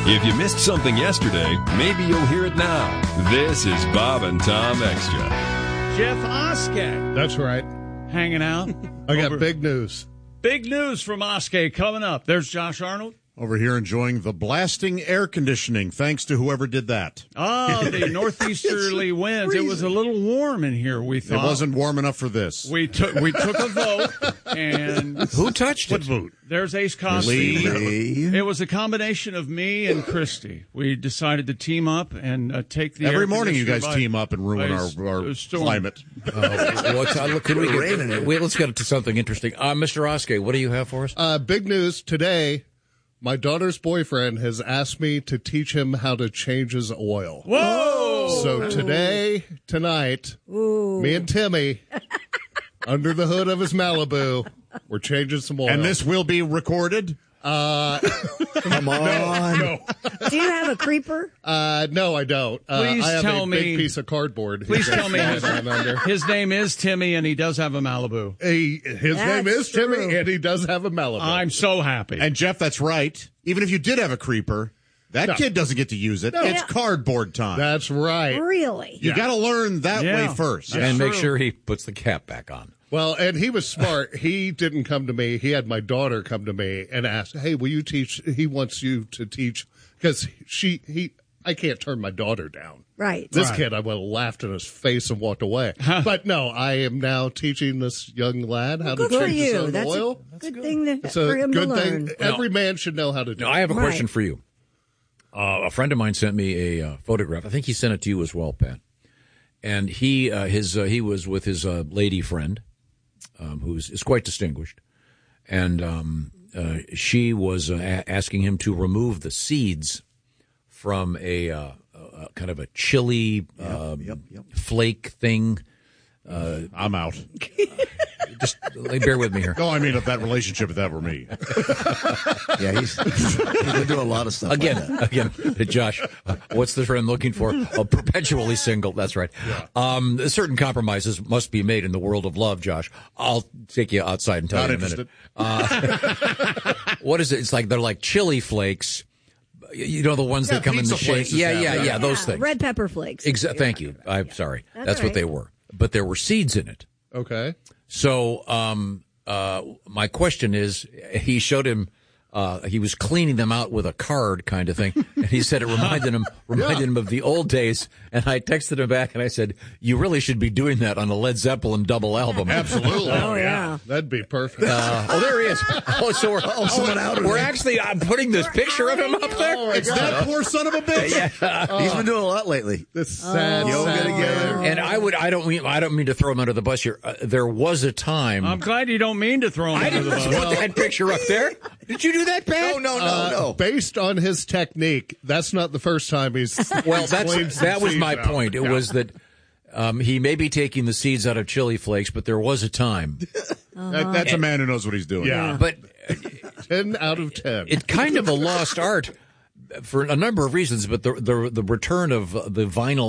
If you missed something yesterday, maybe you'll hear it now. This is Bob and Tom Extra. Jeff Oskey. That's right. Hanging out. I got big news. Big news from Oskey coming up. There's Josh Arnold. Over here enjoying the blasting air conditioning, thanks to whoever did that. Oh, the northeasterly winds. It was a little warm in here, we thought. It wasn't warm enough for this. We took a vote, and... Who touched What it? vote? There's Ace Cosby. It was a combination of me and Christy. We decided to team up and take the Every air morning you guys conditioner team up and ruin our storm. climate. Let's get to something interesting. Mr. Oskey, what do you have for us? Big news today. My daughter's boyfriend has asked me to teach him how to change his oil. Whoa! So tonight, me and Timmy, under the hood of his Malibu, we're changing some oil. And this will be recorded? Come on. No. Do you have a creeper? No, I don't. Please I have tell a me- big piece of cardboard. Please tell me his name is Timmy, and he does have a Malibu. His name That's is true. Timmy, and he does have a Malibu. I'm so happy. And Jeff, that's right. Even if you did have a creeper, that kid doesn't get to use it. It's cardboard time. That's right. Really? You got to learn that Yeah. way first. That's And make true. sure he puts the cap back on. Well, and he was smart. He didn't come to me. He had my daughter come to me and ask, "Hey, will you teach?" He wants you to teach because I can't turn my daughter down. Right. This kid, I would have laughed in his face and walked away. But no, I am now teaching this young lad how to Good for change his you. own That's oil. a good thing It's for a him to good learn. thing. Every man should know how to do. Now, I have a question Right. for you. A friend of mine sent me a photograph. I think he sent it to you as well, Pat. And he was with his lady friend, who is quite distinguished, and she was asking him to remove the seeds from a kind of a chili flake thing. I'm out. Just bear with me here. No, I mean, if that relationship, if that were me. Yeah, he's been doing a lot of stuff. Again, Josh, what's the friend looking for? Perpetually single. That's right. Certain compromises must be made in the world of love, Josh. I'll take you outside and tell Not you in a minute. What is it? It's like they're like chili flakes. You know, the ones that come in the pizza shape. places Yeah, have those things. Red pepper flakes. Thank you. I'm sorry. That's all what they right. were. But there were seeds in it. Okay. So, my question is, he showed him, he was cleaning them out with a card kind of thing. And he said it reminded him of the old days. And I texted him back and I said, you really should be doing that on a Led Zeppelin double album. Absolutely. Oh, yeah. That'd be perfect. There he is. So we're actually, I'm putting this picture of him up there. It's that poor son of a bitch. He's been doing a lot lately. This sad Yoga sad together. man. And I don't mean to throw him under the bus here. There was a time. I'm glad you don't mean to throw him I under the didn't bus. put that picture up there. Did you do that, Pat? No. Based on his technique, that's not the first time he's. Well, cleaned some that was my seeds out. point. It was that he may be taking the seeds out of chili flakes, but there was a time. That's a man who knows what he's doing. Yeah. But 10 out of 10. it's kind of a lost art for a number of reasons. But the return of the vinyl